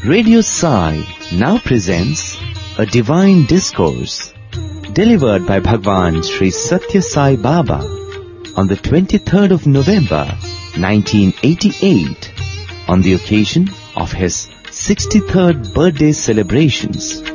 Radio Sai now presents a divine discourse delivered by Bhagwan Sri Satya Sai Baba on the 23rd of November 1988 on the occasion of his 63rd birthday celebrations.